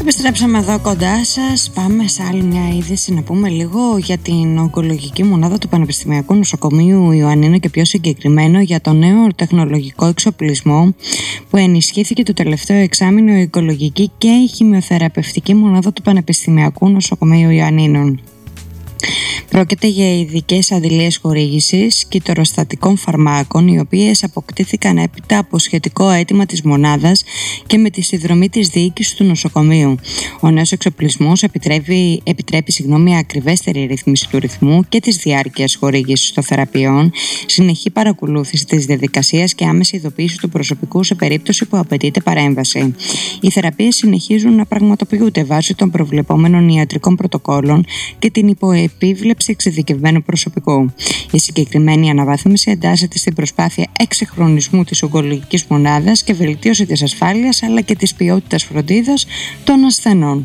Επιστρέψαμε εδώ κοντά σας. Πάμε σε άλλη μια είδηση να πούμε λίγο για την ογκολογική μονάδα του Πανεπιστημιακού Νοσοκομείου Ιωαννίνων και πιο συγκεκριμένο για το νέο τεχνολογικό εξοπλισμό που ενισχύθηκε το τελευταίο εξάμηνο, η ογκολογική και η χημειοθεραπευτική μονάδα του Πανεπιστημιακού Νοσοκομείου Ιωαννίνων. Πρόκειται για ειδικές αντιλίες χορήγησης κυτταροστατικών φαρμάκων, οι οποίες αποκτήθηκαν έπειτα από σχετικό αίτημα της μονάδας και με τη συνδρομή της διοίκησης του νοσοκομείου. Ο νέος εξοπλισμός επιτρέπει ακριβέστερη ρύθμιση του ρυθμού και της διάρκειας χορήγησης των θεραπείων, συνεχή παρακολούθηση της διαδικασίας και άμεση ειδοποίηση του προσωπικού σε περίπτωση που απαιτείται παρέμβαση. Οι θεραπείες συνεχίζουν να πραγματοποιούνται βάσει των προβλεπόμενων ιατρικών πρωτοκόλων και την υποεπίβλεψη εξειδικευμένου προσωπικού. Η συγκεκριμένη αναβάθμιση εντάσσεται στην προσπάθεια εξυγχρονισμού της ογκολογικής μονάδας και βελτίωση της ασφάλειας αλλά και της ποιότητας φροντίδας των ασθενών.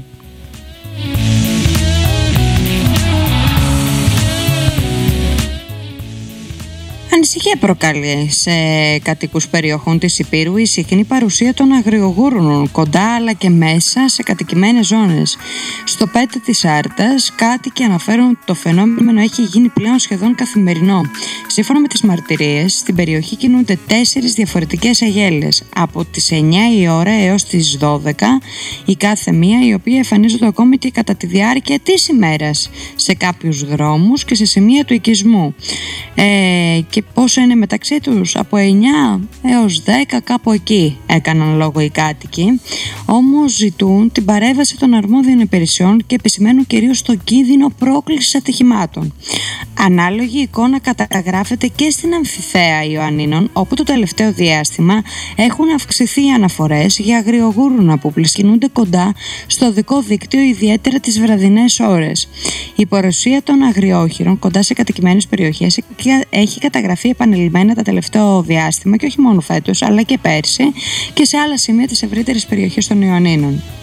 Ανησυχία προκαλεί σε κατοίκους περιοχών της Ηπείρου η συχνή παρουσία των αγριογούρνων κοντά αλλά και μέσα σε κατοικημένες ζώνες. Στο πέτα της Άρτας, κάτοικοι αναφέρουν ότι το φαινόμενο έχει γίνει πλέον σχεδόν καθημερινό. Σύμφωνα με τις μαρτυρίες, στην περιοχή κινούνται 4 διαφορετικές αγέλες, από τις 9 η ώρα έως τις 12 η κάθε μία, οι οποίοι εμφανίζονται ακόμη και κατά τη διάρκεια της ημέρας σε κάποιους δρόμους και σε σημεία του οικισμού. Και πόσο είναι μεταξύ τους? Από 9 έως 10, κάπου εκεί έκαναν λόγο οι κάτοικοι. Όμως ζητούν την παρέμβαση των αρμόδιων υπηρεσιών και επισημαίνουν κυρίως τον κίνδυνο πρόκλησης ατυχημάτων. Ανάλογη εικόνα καταγράφεται και στην Αμφιθέα Ιωαννίνων, όπου το τελευταίο διάστημα έχουν αυξηθεί οι αναφορές για αγριογούρνα που πλησκινούνται κοντά στο οδικό δίκτυο, ιδιαίτερα τις βραδινές ώρες. Η παρουσία των αγριόχειρων κοντά σε κατοικημένες περιοχές έχει καταγραφεί επανειλημμένα το τελευταίο διάστημα και όχι μόνο φέτος αλλά και πέρσι και σε άλλα σημεία της ευρύτερης περιοχής των Ιωαννίνων.